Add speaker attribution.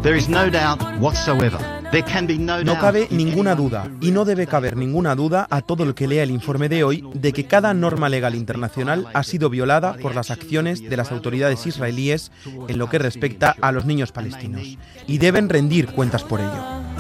Speaker 1: No cabe ninguna duda, y no debe caber ninguna duda a todo el que lea el informe de hoy, de que cada norma legal internacional ha sido violada por las acciones de las autoridades israelíes en lo que respecta a los niños palestinos, y deben rendir cuentas por ello.